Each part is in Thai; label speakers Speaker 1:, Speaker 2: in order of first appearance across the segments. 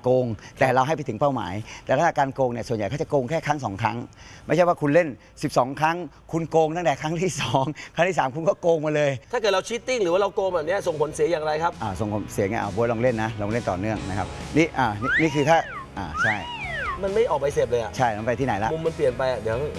Speaker 1: โกงแต่เราให้ไปถึงเป้าหมายแต่ถ้าการโกงเนี่ยส่วนใหญ่เขาจะโกงแค่ครั้ง2 ครั้งไม่ใช่ว่าคุณเล่น12 ครั้งคุณโกงตั้งแต่ครั้งที่2ครั้งที่3คุณก็โกงมาเลย
Speaker 2: ถ้าเกิดเราชีตติ้งหรือว่าเราโกงแบบนี้ส่งผลเสียอย่างไรครับ
Speaker 1: ส่งผลเสียไงบวยลองเล่นนะลองเล่นต่อเนื่องนะครับนี่คือถ้าใช่
Speaker 2: มันไม่ออกใบเสพเลย
Speaker 1: ใช่มันไปที่ไหนละ
Speaker 2: มุมมันเปลี่ยนไปเดี๋ยว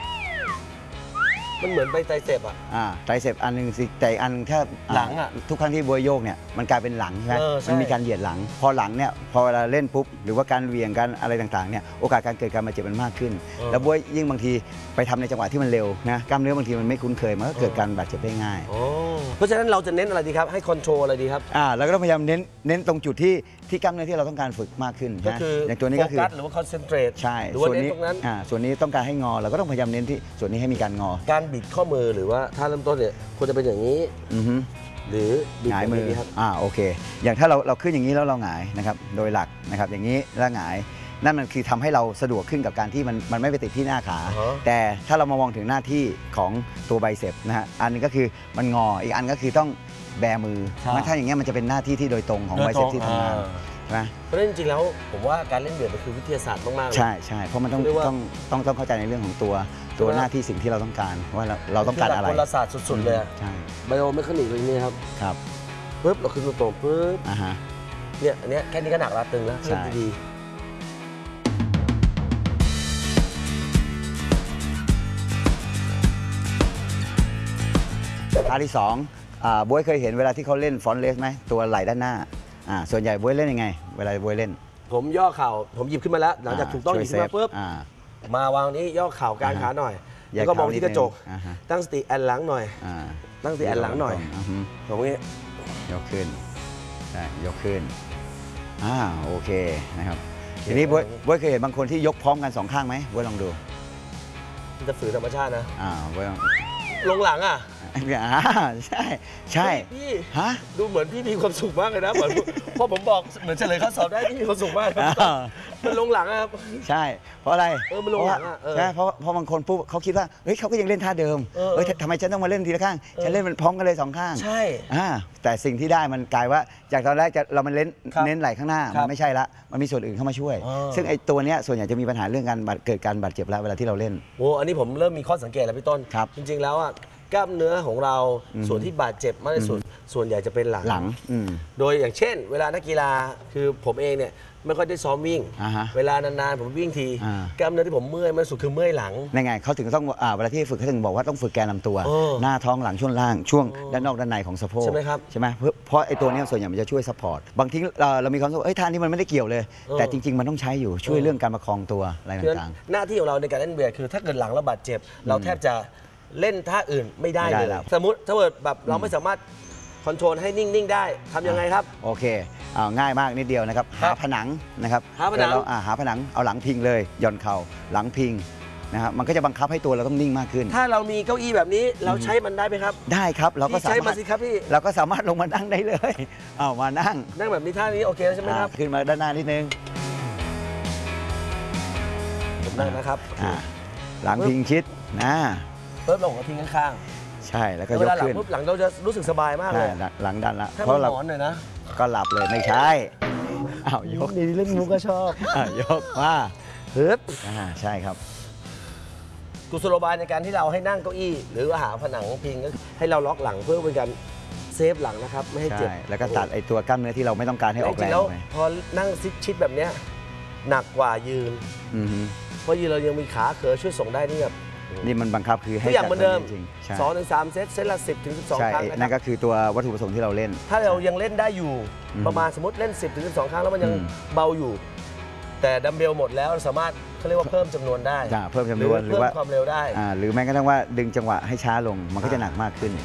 Speaker 2: มันเหมือนใบไตรเสพ
Speaker 1: ไตรเสพอันนึงสิแต่อันถ้า
Speaker 2: หลัง
Speaker 1: ทุกครั้งที่บวยโยกเนี่ยมันกลายเป็นหลังใช่ไหมมันมีการเหยียดหลังพอหลังเนี่ยพอเวลาเล่นปุ๊บหรือว่าการเหวี่ยงกันอะไรต่างๆเนี่ยโอกาสการเกิดการบาดเจ็บมันมากขึ้นแล้วบวยยิ่งบางทีไปทำในจังหวะที่มันเร็วนะกล้ามเนื้อบางทีมันไม่คุ้นเคยมันก็เกิดการบาดเจ็บได้ง่าย
Speaker 2: เพราะฉะนั้นเราจะเน้นอะไรดีครับให้คอนโทรลอะไรดีครับ
Speaker 1: เราก็ต้องพยายามเน้นตรงจุดที่กล้ามเนื้อที่เราต้องการฝึกมากขึ้น
Speaker 2: ก็คือ
Speaker 1: อย่างตัวนี้ก็คือ
Speaker 2: โฟกัสหรือว่าคอนเซนเทรต
Speaker 1: ใช่ส่วนนี้ส่วนนี้ต้องการให้งอเราก็ต้องพยายามเน้นที่ส่วนนี้ให้มีการงอ
Speaker 2: การบิดข้อมือหรือว่าถ้าเริ่มต้นเนี่ยควรจะเป็นอย่างนี้หรือ
Speaker 1: หงายมือครับโอเคอย่างถ้าเราขึ้นอย่างนี้แล้วเราหงายนะครับโดยหลักนะครับอย่างนี้แล้วหงายนั่นมันคือทำให้เราสะดวกขึ้นกับการที่มันไม่ไปติดที่หน้าขาแต่ถ้าเรามามองถึงหน้าที่ของตัวไบเซปนะฮะอันนึงก็คือมันงออีกอันก็คือต้องแบมือถ้าอย่างเงี้ยมันจะเป็นหน้าที่ที่โดยตรงของไบเซปที่ทำงาน
Speaker 2: เพราะฉะนั้นจริงๆแล้วผมว่าการเล่นเวทมันคือวิทยาศาสตร์มากๆ
Speaker 1: ใช่เพราะมันต้องเข้าใจในเรื่องของตัวหน้าที่สิ่งที่เราต้องการว่าเราต้องการอะไร
Speaker 2: คนละศาสตร์สุดๆเลยใช่ไบโอเมคานิกเลยนี่
Speaker 1: ครับ
Speaker 2: ปึ๊บเราขึ้นตรงปึ๊บเนี่ยอันนี้แค่นี้ก็หนักละตึงแล้วเล่นดี
Speaker 1: ท่าที่2บ๊วยเคยเห็นเวลาที่เขาเล่นฟอนต์เลสไหมตัวไหล่ด้านหน้าส่วนใหญ่บ๊วยเล่นยังไงเวลาบ๊วยเล่น
Speaker 2: ผมย่อเข่าผมหยิบขึ้นมาแล้วหลังจากถูกต้องหยิบขึ้นมาปุ๊บมาวางนี้ย่อเข่ากลางขาหน่อยแล้วก็มองที่กระจกตั้งสติแอนหลังหน่อยตั้งสติแอนหลังหน่อยตรงนี้
Speaker 1: ยกขึ้นยกขึ้นโอเคนะครับทีนี้บ๊วยเคยเห็นบางคนที่ยกพร้อมกัน2 ข้างไหมบ๊วยลองดู
Speaker 2: มันจะฝืนธรรมชาตินะ
Speaker 1: บ๊วย
Speaker 2: ลงหลัง
Speaker 1: ใช่
Speaker 2: พี่ดูเหมือนพี่มีความสุขมากเลยนะเหมือนพอผมบอกเหมือนเฉลยข้อสอบได้พี่มีความสุขมากมันลงหลังครับ
Speaker 1: ใช่เพราะอะไร
Speaker 2: มันลงหลัง
Speaker 1: ใช่เพราะบางคนปุ๊บเขาคิดว่าเฮ้ยเขาก็ยังเล่นท่าเดิมทำไมฉันต้องมาเล่นทีละข้างฉันเล่นมันพร้อมกันเลย2 ข้าง
Speaker 2: ใช่
Speaker 1: แต่สิ่งที่ได้มันกลายว่าจากตอนแรกเรามันเน้นไหล่ข้างหน้ามันไม่ใช่ละมันมีส่วนอื่นเข้ามาช่วยซึ่งไอ้ตัวเนี้ยส่วนใหญ่จะมีปัญหาเรื่องการเกิดการบาดเจ็บแล้วเวลาที่เราเล่น
Speaker 2: อันนี้ผมเริ่มมีข้อสังเกตแล้วพี่ต้นจริงๆแล้วกล้ามเนื้อของเราส่วนที่บาดเจ็บมากที่สุดส่วนใหญ่จะเป็นหลังโดยอย่างเช่นเวลานักกีฬาคือผมเองเนี่ยไม่ค่อยได้ซ้อมวิ่งเวลานานๆผมวิ่งทีกล้ามเนื้อที่ผมเมื่อยมากสุดคือเมื่อยหลัง
Speaker 1: ไงเขาถึงต้องเวลาที่ฝึกเขาถึงบอกว่าต้องฝึกแกนลำตัวหน้าท้องหลังช่วงล่างช่วงด้านนอกด้านในของสะโพก
Speaker 2: ใช่ไหมครับ
Speaker 1: ใช่ไหมเพราะไอ้ตัวนี้ส่วนใหญ่มันจะช่วยซัพพอร์ตบางทีเรามีความรู้สึกท่านี้มันไม่ได้เกี่ยวเลยแต่จริงๆมันต้องใช้อยู่ช่วยเรื่องการประคองตัวอะไรต่าง
Speaker 2: ๆหน้าที่ของเราในการเล่นเวทคือถ้าเกิดหลังเราบาดเจ็บเราแทบจะเล่นท่าอื่นไม่ได้เลยสมมติถ้าเกิดแบบเราไม่สามารถคอนโทรลให้นิ่งๆได้ทำยังไงครับ
Speaker 1: โอเคง่ายมากนิดเดียวนะครับหาผนังนะครับ
Speaker 2: หาผนัง
Speaker 1: เอาหลังพิงเลยย่อนเข่าหลังพิงนะครับมันก็จะบังคับให้ตัวเราต้องนิ่งมากขึ้น
Speaker 2: ถ้าเรามีเก้าอี้แบบนี้เราใช้มันได้ไหมครับ
Speaker 1: ได้ครับเราก็
Speaker 2: ใช้มาสิครับพี่
Speaker 1: เราก็สามารถลงมานั่งได้เลยมานั่ง
Speaker 2: แบบนี้ท่านี้โอเคแล้วใช่ไหมครับ
Speaker 1: ขึ้นมาด้านหน้านิดนึง
Speaker 2: ผมนั่งนะครับ
Speaker 1: หลังพิงชิด
Speaker 2: เพิ่มลงกับพิงข้าง
Speaker 1: ๆใช่แล้วก็ยกขึ้น
Speaker 2: หลังเราจะรู้สึกสบายมากเลย
Speaker 1: หลังดันละ
Speaker 2: เพราะเรานอนหน่อยนะ
Speaker 1: ก็หลับเลยไม่ใช่ยก
Speaker 2: ดีเล่นมุกก็ชอบ
Speaker 1: ยกว่าใช่ครับ
Speaker 2: กุศโลบายในการที่เราให้นั่งเก้าอี้หรือหาผนังพิงก็ให้เราล็อกหลังเพื่อเป็นการเซฟหลังนะครับไม่ให้เจ็บ
Speaker 1: แล้วก็ตัดไอ้ตัวกล้ามเนื้อที่เราไม่ต้องการให้ออกแรงไป
Speaker 2: พอนั่งชิดแบบนี้หนักกว่ายืนเพราะยืนเรายังมีขาเขอช่วยส่งได้
Speaker 1: นี่มันบังคับคือให้
Speaker 2: อย่างเหมือนเดิม2-3 เซตละ10-12 ครั้ง
Speaker 1: นั่นก็คือตัววัตถุประสงค์ที่เราเล่น
Speaker 2: ถ้าเรายังเล่นได้อยู่ประมาณสมมติเล่น10-12 ครั้งแล้วมันยังเบาอยู่แต่ดัมเบลหมดแล้วสามารถเขาเรียกว่าเพิ่มจำนวนได้
Speaker 1: เพิ่มจำนวน
Speaker 2: หรือว่าความเร็วได้
Speaker 1: หรือแม้กระทั่งว่าดึงจังหวะให้ช้าลงมันก็จะหนักมากขึ้น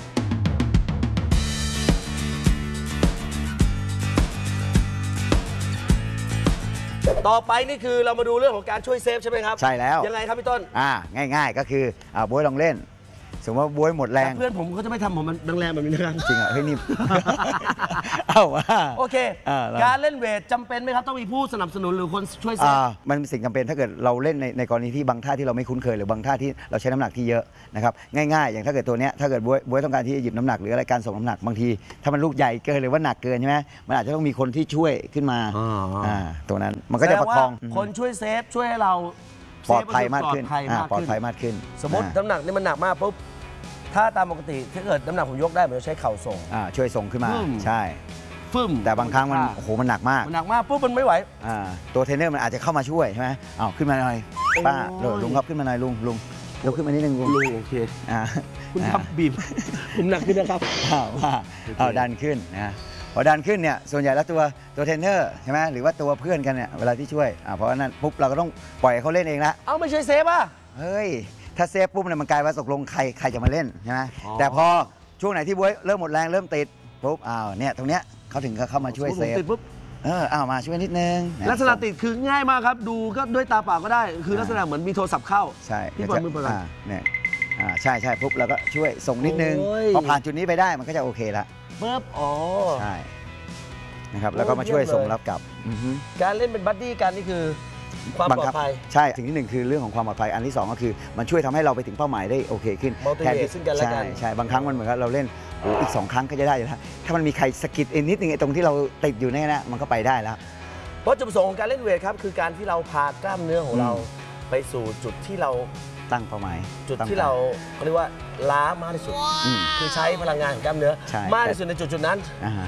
Speaker 2: ต่อไปนี่คือเรามาดูเรื่องของการช่วยเซฟใช่ไหมครับ
Speaker 1: ใช่แล้ว
Speaker 2: ยังไงครับพี่ต้น
Speaker 1: ง่ายๆก็คือบ๊วยลองเล่นสมมติว่าบ๊วยหมดแรง
Speaker 2: เพื่อนผมเขาจะไม่ทำผมมันแรงแบบนี้นะครับ
Speaker 1: จริงเหรอเฮ้ยนี่ เอาว่า
Speaker 2: โอเค การเล่นเวทจำเป็นไหมครับต้องมีผู้สนับสนุนหรือคนช่วยเซฟ
Speaker 1: มันเป็นสิ่งจำเป็นถ้าเกิดเราเล่นในกรณีที่บางท่าที่เราไม่คุ้นเคยหรือบางท่าที่เราใช้น้ำหนักที่เยอะนะครับง่ายๆอย่างถ้าเกิดตัวเนี้ยถ้าเกิดบ๊วยต้องการที่จะหยิบน้ำหนักหรืออะไรการส่งน้ำหนักบางทีถ้ามันลูกใหญ่เกินหรือว่าหนักเกินใช่ไหมมันอาจจะต้องมีคนที่ช่วยขึ้นมาตัวนั้นมันก็จะประคอง
Speaker 2: คนช่วยเซฟช่วยให้เรา
Speaker 1: ปลอดภัยมากขึ้นปลอดภัยมากขึ้น
Speaker 2: สมมติน้ำหนักนี่มันหนักมากปุ๊บถ้าตามปกติถ้าเกิดน้ำหนักผมยกได้ผมจะใช้เข่าส่ง
Speaker 1: ช่วยส่งขึ้นมาใช่แต่บางครั้งมันโอ้โหมันหนักมาก
Speaker 2: ปุ๊บมันไม่ไหว
Speaker 1: ตัวเทรนเนอร์มันอาจจะเข้ามาช่วยใช่ไหมขึ้นมาหน่อยป้าลุงครับขึ้นมาหน่อยลุงยกขึ้นมานิดนึงลุง
Speaker 2: โอเคคุณทับบีบผมหนักขึ้นนะครับ
Speaker 1: ดันขึ้นนะพอดันขึ้นเนี่ยส่วนใหญ่แล้วตัวเทรนเนอร์ใช่ไหมหรือว่าตัวเพื่อนกันเนี่ยเวลาที่ช่วยเพราะนั้นปุ๊บเราก็ต้องปล่อยเขาเล่นเองละ
Speaker 2: ไม่ช่วยเซฟอ่ะ
Speaker 1: เฮ้ยถ้าเซฟปุ๊บเนี่ยมันกลายว่าตกลงใครจะมาเล่นใช่ไหมแต่พอช่วงไหนที่บ๊วยเริ่มหมดแรงเริ่มติดปุ๊บเนี่ยตรงเนี้ยเขาถึงเข้ามาช่วยเซฟ
Speaker 2: ปุ๊บ
Speaker 1: มาช่วยนิดนึง
Speaker 2: ลักษณะติดคือง่ายมากครับดูก็ด้วยตาเปล่าก็ได้คือลักษณะเหมือนมีโทรศัพท์เข้า
Speaker 1: ใช่
Speaker 2: ที่บอลมือประกัน
Speaker 1: เนี่ยใช่ปุ๊บเราก็ช่วยส่งนิดนึงพอผ่านจุดนี้ไปได้มันก็จะโอเคละ
Speaker 2: ปุ๊บ
Speaker 1: ใช่นะครับแล้วก็มาช่วยส่งรับกลับ
Speaker 2: การเล่นเป็นบัดดี้กันนี่คือความปลอดภัย
Speaker 1: ใช่สิ่งที่หนึ่งคือเรื่องของความปลอดภัยอันที่2ก็คือมันช่วยทำให้เราไปถึงเป้าหมายได้โอเคขึ้น
Speaker 2: แทนที่ซึ่งกันและกัน
Speaker 1: ใช่บางครั้งมันเหมือนกับเราเล่นอีก2ครั้งก็จะได้แล้วถ้ามันมีใครสกิดนิดนึงตรงที่เราติดอยู่เนี่ยนะมันก็ไปได้แล้ว
Speaker 2: เพราะจุดประสงค์ของการเล่นเวทครับคือการที่เราพากล้ามเนื้อของเราไปสู่จุดที่เรา
Speaker 1: ตั้งเป้าหมาย
Speaker 2: จุดที่เราเรียกว่าล้ามากที่สุดคือใช้พลังงานของกล้ามเนื้อมากที่สุดในจุดนั้น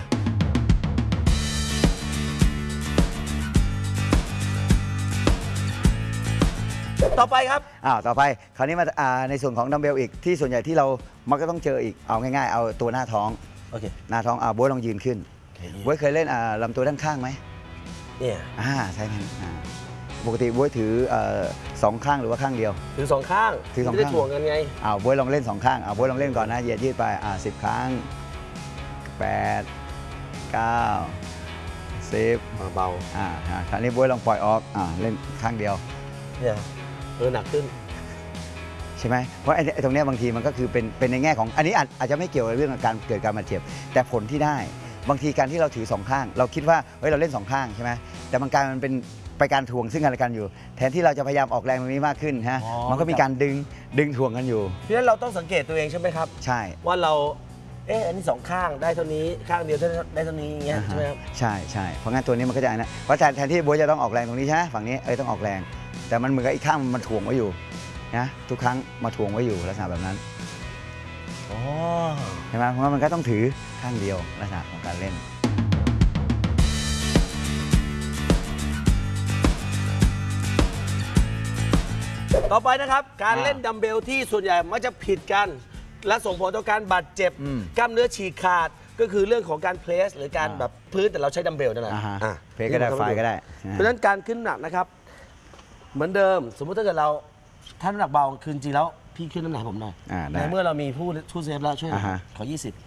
Speaker 2: ต่อไปครับ
Speaker 1: ต่อไปคราวนี้มาในส่วนของดัมเบลอีกที่ส่วนใหญ่ที่เรามักก็ต้องเจออีกเอาง่ายๆเอาตัวหน้าท้อง
Speaker 2: โอเค
Speaker 1: หน้าท้องบ๊วยลองยืนขึ้นบ๊วยเคยเล่นลำตัวด้านข้างไหม
Speaker 2: เนี่ย
Speaker 1: ใช่ไหมปกติบ๊วยถือ2ข้างหรือว่าข้างเดียว
Speaker 2: ถือ2ข้าง
Speaker 1: ไม่
Speaker 2: ได้ถ่วงกันไง
Speaker 1: บ๊วยลองเล่น2ข้างบ๊วยลองเล่นก่อนนะยืดไป10 ครั้ง8 9 10
Speaker 2: เบา
Speaker 1: คราวนี้บ๊วยลองปล่อยออกเล่นข้างเดียว
Speaker 2: เนี่ยหนักขึ้น
Speaker 1: ใช่ไหมเพราะไอ้ตรงนี้บางทีมันก็คือเป็นในแง่ของอันนี้อาจจะไม่เกี่ยวกับเรื่องการเกิดการบาดเจ็บแต่ผลที่ได้บางทีการที่เราถือ2ข้างเราคิดว่าเฮ้ยเราเล่น2ข้างใช่ไหมแต่บางการมันเป็นไปการถ่วงซึ่งกันและกันอยู่แทนที่เราจะพยายามออกแรงตรงนี้มากขึ้นฮะมันก็มีการดึงถ่วงกันอยู่
Speaker 2: เพราะฉะนั้นเราต้องสังเกตตัวเองใช่ไหมครับ
Speaker 1: ใช่
Speaker 2: ว่าเราอันนี้2ข้างได้เท่านี้ข้างเดียวได้เท่านี้อย่างเงี้ยใช่ไหมครับ
Speaker 1: ใช่เพราะงั้นตัวนี้มันก็จะนะเพราะแทนที่บ๊วยจะต้องออกแรงตรงนี้ใช่ไหมฝั่งนี้ต้องออกแรงแต่มันเหมือนกับอีกข้างมันถ่วงไว้อยู่นะทุกครั้งมาถ่วงไว้อยู่ลักษณะแบบนั้นใช่ไหมเพราะมันก็ต้องถือข้างเดียวลักษณะของการเล่น
Speaker 2: ต่อไปนะครับการเล่นดัมเบลที่ส่วนใหญ่มักจะผิดกันและส่งผลต่อการบาดเจ็บกล้ามเนื้อฉีกขาดก็คือเรื่องของการเพลสหรือการแบบพื้นแต่เราใช้ดัมเบลนั่นแหละ
Speaker 1: เพลสก็ได้ไฟก็ได้
Speaker 2: เพราะฉะนั้นการขึ้นหนักนะครับเหมือนเดิมสมมุติถ้าเกิดเราถ้าน้ำหนักเบาคืนจริงแล้วพี่ขึ้นน้ำหนักผมหน่อยในเมื่อเรามีผู้เซฟแล้วช่วยขอ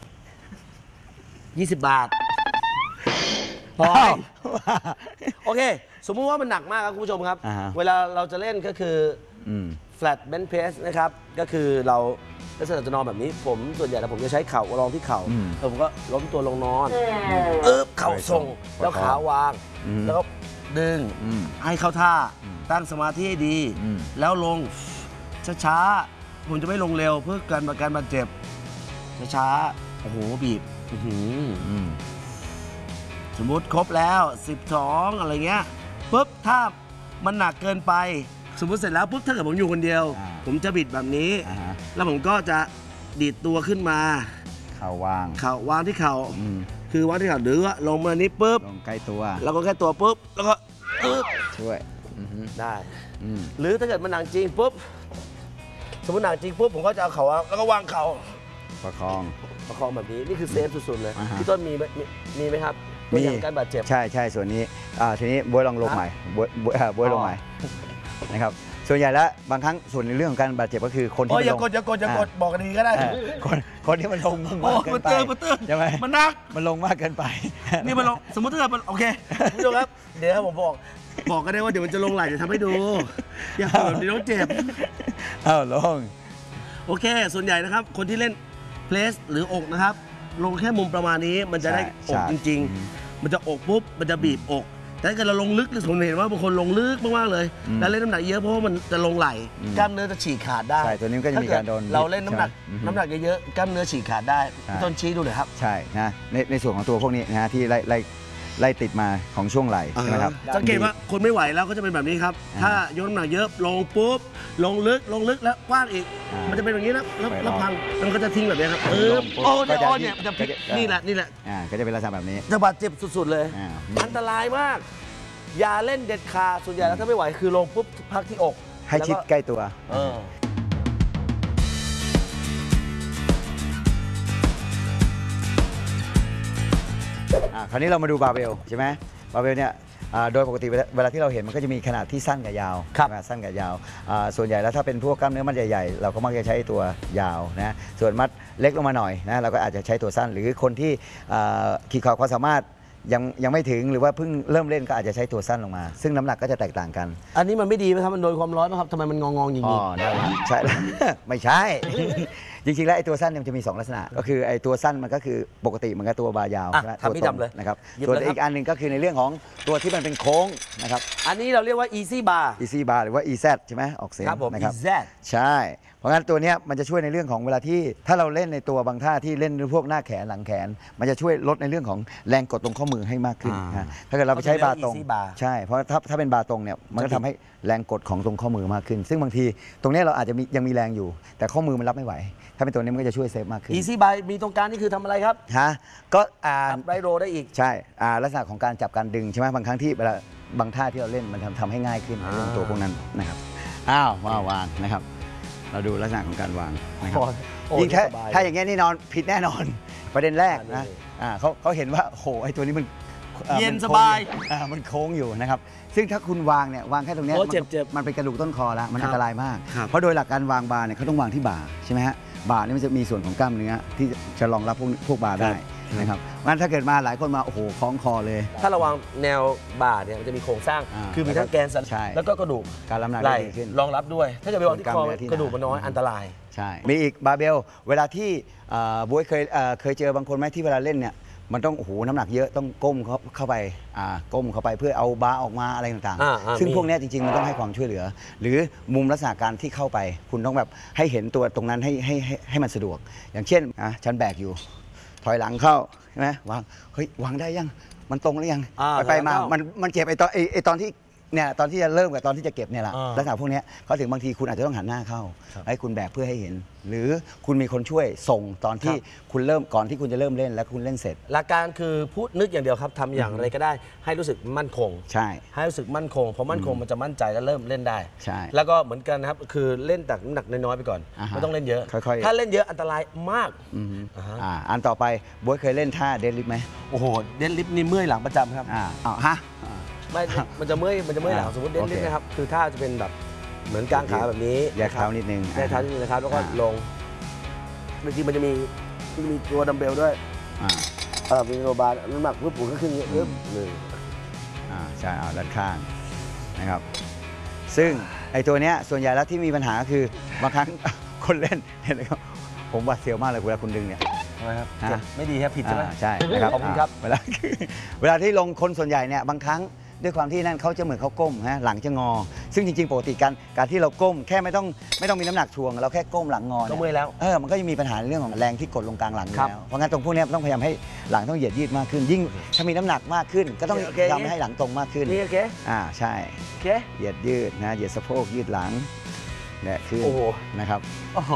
Speaker 2: 20 บาทพอโอเคสมมุติว่ามันหนักมากครับคุณผู้ชมครับเวลาเราจะเล่นก็คือflat bench press นะครับก็คือเราลักษณะจะนอนแบบนี้ผมส่วนใหญ่ผมจะใช้เข่ารองที่เข่าผมก็ล้มตัวลงนอนเข่าทรงแล้วขาวางแล้วก็ดึงให้เข้าท่าตั้งสมาธิให้ดีแล้วลงช้าๆผมจะไม่ลงเร็วเพื่อการบาดเจ็บช้าๆโอ้โหบีบสมมุติครบแล้ว12อะไรเงี้ยปุ๊บถ้ามันหนักเกินไปสมมุติเสร็จแล้วปุ๊บถ้าเกิดผมอยู่คนเดียวผมจะบิดแบบนี้แล้วผมก็จะดีดตัวขึ้นมา
Speaker 1: เข่าว
Speaker 2: างที่เข่าคือวางที่เข่าหรือว่าลงมานี้ปุ๊บ
Speaker 1: ลงใกล้ตัว
Speaker 2: แล้วก็แค่ตัวปุ๊บแล้วก็
Speaker 1: ช่วย
Speaker 2: ได้หรือถ้าเกิดมันหนักจริงปุ๊บสมมติหนักจริงปุ๊บผมก็จะเอาเข่าแล้วก็วางเข่า
Speaker 1: ประคอง
Speaker 2: แบบนี้นี่คือเซฟสุดๆเลยพี่ต้นมีไหมครับ
Speaker 1: มี
Speaker 2: การบาดเจ็บ
Speaker 1: ใช่ส่วนนี้ทีนี้บ๊วยลองลงใหม่บ๊วยลงใหม่นะครับส่วนใหญ่แล้วบางครั้งส่วนในเรื่องของการบาดเจ็บก็คือคนที่
Speaker 2: อย่ากดบอกกันดีก็ได้
Speaker 1: คนที่มันลงมากเกินไปใช่ไหม
Speaker 2: มันนัก
Speaker 1: มันลงมากเกินไป
Speaker 2: นี่มันลงสมมติถ้าเกิดมันโอเคคุณผู้ชมครับเดี๋ยวผมบอกกันได้ว่าเดี๋ยวมันจะลงไหลจะทำให้ดูอย่าแบบนี้ต้องเจ็บ
Speaker 1: ลง
Speaker 2: โอเคส่วนใหญ่นะครับคนที่เล่นเพลสหรืออกนะครับลงแค่มุมประมาณนี้มันจะได้อกจริงๆมันจะอกปุ๊บมันจะบีบอกแต่ถ้าเกิดเราลงลึกผมเห็นว่าบางคนลงลึกมากๆเลยแล้วเล่นน้ำหนักเยอะเพราะว่ามันจะลงไหล่กล้ามเนื้อจะฉีกขาดได้
Speaker 1: ใช่ตัวนี้ก็จะมีการโดน
Speaker 2: เราเล่นน้ำหนักเยอะๆกล้ามเนื้อฉีกขาดได้ต้นชี้ดูเลยครับ
Speaker 1: ใช่นะในส่วนของตัวพวกนี้นะที่ไล่ติดมาของช่วงไหล่ใช่ไหมครับ
Speaker 2: สังเกตว่าคนไม่ไหวแล้วก็จะเป็นแบบนี้ครับถ้ายกน้ำหนักเยอะลงปุ๊บลงลึกแล้วกว้างอีกมันจะเป็นแบบนี้นะแล้วพังมันก็จะทิ้งแบบนี้ครับโอ้เนี่ยมันจะพลิกนี่แหละ
Speaker 1: ก็จะเป็นลักษณะแบบนี้
Speaker 2: จะบาดเจ็บสุดๆเลยอันตรายมากอย่าเล่นเด็ดขาดส่วนใหญ่แล้วถ้าไม่ไหวคือลงปุ๊บพักที่อก
Speaker 1: ให้ชิดใกล้ตัวคราวนี้เรามาดูบาร์เบลใช่ไหมบาร์เบลเนี่ยโดยปกติเวลาที่เราเห็นมันก็จะมีขนาดที่สั้นกับยาวสั้นกับยาวส่วนใหญ่แล้วถ้าเป็นพวกกล้ามเนื้อมัดใหญ่ๆเราก็มักจะใช้ตัวยาวนะส่วนมัดเล็กลงมาหน่อยนะเราก็อาจจะใช้ตัวสั้นหรือคนที่ขีดความสามารถยังไม่ถึงหรือว่าเพิ่งเริ่มเล่นก็อาจจะใช้ตัวสั้นลงมาซึ่งน้ำหนักก็จะแตกต่างกัน
Speaker 2: อันนี้มันไม่ดีไหมครับมันโดนความร้อนนะครับทำไมมันงองๆอย่างนี้
Speaker 1: ใช่ไม่ใช่ จริงๆแล้วไอ้ตัวสั้นมันจะมี2ลักษณะก็คือไอ้ตัวสั้นมันก็คือปกติมันก็ตัวบายาว
Speaker 2: ทำที่จำเลย
Speaker 1: นะครับส่วนอีกอันหนึ่งก็คือในเรื่องของตัวที่มันเป็นโค้งนะครับ
Speaker 2: อันนี้เราเรียกว่า easy bar
Speaker 1: หรือว่า EZ ใช่ไหมออกเสียง
Speaker 2: นะครับ EZ
Speaker 1: ใช่เพราะงั้นตัวนี้มันจะช่วยในเรื่องของเวลาที่ถ้าเราเล่นในตัวบางท่าที่เล่นพวกหน้าแขนหลังแขนมันจะช่วยลดในเรื่องของแรงกดตรงข้อมือให้มากขึ้นนะถ้าเกิดเราไปใช้บาร์ตรงใช่เพราะถ้าเป็นบาร์ตรงเนี่ยมันก็ทำให้แรงกดของตรงข้อมือมากขึ้นซึ่งบางทีตรงนี้เราอาจจะยังมีแรงอยู่แต่ข้อมือมันรับไม่ไหวถ้าเป็นตัวนี้มันก็จะช่วยเซฟมากขึ้น
Speaker 2: easy bar มีตรงกลางนี่คือทำอะไรครับ
Speaker 1: ก็
Speaker 2: ไรโรได้อีก
Speaker 1: ใช่ลักษณะของการจับการดึงใช่ไหมบางครั้งที่เวลาบางท่าที่เราเล่นมันทำให้ง่ายขึ้นตัวพวกนั้นนะครับวางนะครับเราดูลักษณะของการวางนะครับยิ่งถ้าอย่างเงี้ยนี่นอนผิดแน่นอนประเด็นแรกนะเขาเห็นว่าโหไอ้ตัวนี้มัน
Speaker 2: เย็นสบาย
Speaker 1: มันโค้งอยู่นะครับซึ่งถ้าคุณวางเนี่ยวางแค่ตรงนี้มันเป็นกระดูกต้นคอแล้วมันอันตรายมากเพราะโดยหลักการวางบาร์เนี่ยเขาต้องวางที่บ่าใช่ไหมฮะบ่านี่มันจะมีส่วนของกล้ามเนื้อที่จะรองรับพวกบาร์ได้นะครับงั้นถ้าเกิดมาหลายคนมาโอ้โหคล้องคอเลย
Speaker 2: ถ้าระวังแนวบ่าเนี่ยมันจะมีโครงสร้างคือมีทั้งแกนสันแล้วก็กระดูก
Speaker 1: การรับน้ำหนัก
Speaker 2: ไหล่รองรับด้วยถ้าเกิดไปวางที่คอกระดูกมันน้อยอันตราย
Speaker 1: ใช่มีอีกบาร์เบลเวลาที่บ๊วยเคยเจอบางคนไหมที่เวลาเล่นเนี่ยมันต้องโอ้โหน้ำหนักเยอะต้องก้มเข้าไปก้มเข้าไปเพื่อเอาบาร์ออกมาอะไรต่างๆซึ่งพวกนี้จริงๆมันต้องให้ความช่วยเหลือหรือมุมลักษณะการที่เข้าไปคุณต้องแบบให้เห็นตัวตรงนั้นให้มันสะดวกอย่างเช่นฉันแบกอยู่ถอยหลังเข้าใช่ไหมวางได้ยังมันตรงหรือยังไปมามันเจ็บไอตอนที่เนี่ยตอนที่จะเริ่มกับตอนที่จะเก็บเนี่ยแหละลักษณะพวกนี้เขาถึงบางทีคุณอาจจะต้องหันหน้าเข้าให้คุณแบกเพื่อให้เห็นหรือคุณมีคนช่วยส่งตอนที่คุณเริ่มก่อนที่คุณจะเริ่มเล่นและคุณเล่นเสร็จ
Speaker 2: หลักการคือพูดนึกอย่างเดียวครับทำอย่างไรก็ได้ให้รู้สึกมั่นคง
Speaker 1: ใช่
Speaker 2: ให้รู้สึกมั่นคงพอมั่นคงมันจะมั่นใจแล้วเริ่มเล่นได้
Speaker 1: ใช่
Speaker 2: แล้วก็เหมือนกันนะครับคือเล่นแต่น้ำหนักน้อยๆไปก่อนไม่ต้องเล่นเยอะถ้าเล่นเยอะอันตรายมาก
Speaker 1: อันต่อไปบ๊วยเคยเล่นท่าเดดลิฟต์ไหม
Speaker 2: โอ้โหเดดลิฟต์นี่เมื่อยหลังประจำครับไม่มันจะเมื่อยหลังสมมติเด่นๆนะครับคือถ้าจะเป็นแบบเหมือนกางขาแบบนี้
Speaker 1: แยกเท้านิดนึง
Speaker 2: แยกเท้านิดนึงนะครับแล้วก็ลงบางทีมันจะมีตัวดัมเบลด้วยมีโลบาร์น้ำหนักปุ๊บปุ๊บก็ขึ้นหนึ่ง
Speaker 1: ใช่ด้านข้างนะครับซึ่งไอ้ตัวเนี้ยส่วนใหญ่แล้วที่มีปัญหาคือบางครั้งคนเล่นเห็นไหมครับผมหวาดเสียวมากเลยเวลาคุณดึงเนี่ย
Speaker 2: ทำไมครับไม่ดีครับผิดใช่ไหม
Speaker 1: ใช่นะครับ
Speaker 2: ขอบคุณครับ
Speaker 1: เวลาที่ลงคนส่วนใหญ่เนี่ยบางครั้งด้วยความที่นั่นเขาจะเหมือนเขาก้มหลังจะงอซึ่งจริงๆปกติการที่เราก้มแค่ไม่ต้องมีน้ำหนักถ่วงเราแค่ก้มหลังงอ
Speaker 2: ก็เมื่อยแล้ว
Speaker 1: มันก็จะมีปัญหาในเรื่องของแรงที่กดลงกลางหลังแล้วเพราะงั้นตรงพวกนี้ต้องพยายามให้หลังต้องเหยียดยืดมากขึ้นยิ่งถ้ามีน้ำหนักมากขึ้นก็ต้องทำให้หลังตรงมากขึ้น
Speaker 2: โอเค
Speaker 1: ใช่เหยียดยืดนะเหยียดสะโพกยืดหลังและขึ้นนะครับ
Speaker 2: โอ้โห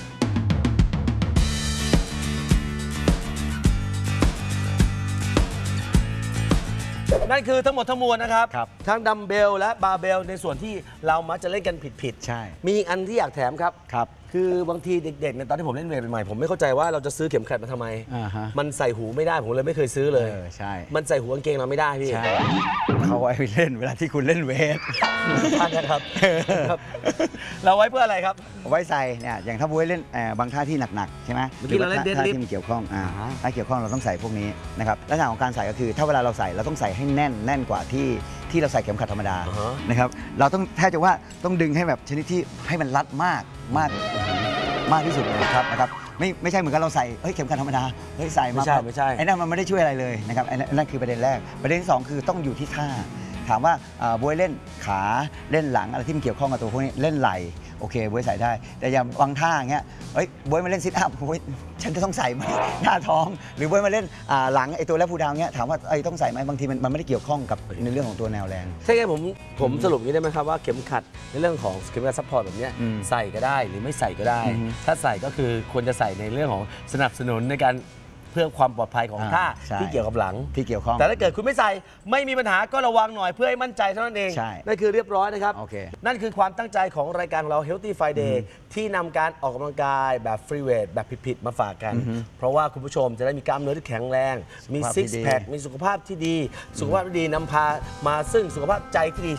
Speaker 2: นั่นคือทั้งหมดทั้งมวลนะครับทั้งดัมเบลและบาร์เบลในส่วนที่เรามักจะเล่นกันผิด
Speaker 1: ใช่
Speaker 2: มีอีกอันที่อยากแถมครับคือบางทีเด็กๆในตอนที่ผมเล่นเวทใหม่ผมไม่เข้าใจว่าเราจะซื้อเข็มขัดมาทำไมมันใส่หูไม่ได้ผมเลยไม่เคยซื้อเลย
Speaker 1: ใช่
Speaker 2: มันใส่หูกางเกงเราไม่ได้พี่
Speaker 1: เขาไว้เล่นเวลาที่คุณเล่นเวท
Speaker 2: นะครับเราไว้เพื่ออะไรครับ
Speaker 1: ไว้ใส่เนี่ยอย่างถ้าบ๊วยเล่นบางท่าที่หนักๆใช่ไหม
Speaker 2: เมื่อกี้เราเล่นเดดลิฟต์
Speaker 1: ที่มันเกี่ยวข้องถ้าเกี่ยวข้องเราต้องใส่พวกนี้นะครับลักษณะของการใส่ก็คือถ้าเวลาเราใส่เราต้องใส่ให้แน่นกว่าที่เราใส่เข็มขัดธรรมดานะครับเราต้องแทบจะว่าต้องดึงให้แบบชนิดที่ให้มันรัดมากมากที่สุดเลยนะครับไม่ใช่เหมือนกับเราใส่เข็มขัดธรรมดาใส่มา
Speaker 2: ไม่ใช่
Speaker 1: ไอ้นั่นมันไม่ได้ช่วยอะไรเลยนะครับไอ้นั่นคือประเด็นแรกประเด็นที่2คือต้องอยู่ที่ท่าถามว่าบวยเล่นขาเล่นหลังอะไรที่มันเกี่ยวข้องกับตัวพวกนี้เล่นไหล่โอเคบวยใส่ได้แต่อย่างบางท่าอย่างเงี้ยบวยมาเล่นซิทอัพบวยฉันจะต้องใส่ไหมหน้าท้องหรือบวยมาเล่นหลังไอ้ตัวแลฟูดาวเงี้ยถามว่าต้องใส่ไหมบางทีมันไม่ได้เกี่ยวข้องกับในเรื่องของตัวแนวแรง
Speaker 2: ใช่ไงผมสรุปอย่างนี้ได้ไหมครับว่าเข็มขัดในเรื่องของเข็มขัดซัพพอร์ตแบบนี้ใส่ก็ได้หรือไม่ใส่ก็ได้ ถ้าใส่ก็คือควรจะใส่ในเรื่องของสนับสนุนในการเพื่อความปลอดภัยของท่าที่เกี่ยวกับหลัง
Speaker 1: ที่เกี่ยวข้อง
Speaker 2: แต่ถ้าเกิดคุณไม่ใส่ไม่มีปัญหาก็ระวังหน่อยเพื่อให้มั่นใจเท่านั้นเอง
Speaker 1: ใช่
Speaker 2: นั่นคือเรียบร้อยนะครับ
Speaker 1: โอเค
Speaker 2: นั่นคือความตั้งใจของรายการของเรา Healthy Friday ที่นำการออกกำลังกายแบบฟรีเวทแบบผิดๆมาฝากกัน เพราะว่าคุณผู้ชมจะได้มีกล้ามเนื้อที่แข็งแรง มีซิกแพคมีสุขภาพที่ดี สุขภาพที่ดีนำพามาซึ่งสุขภาพใจที่ดี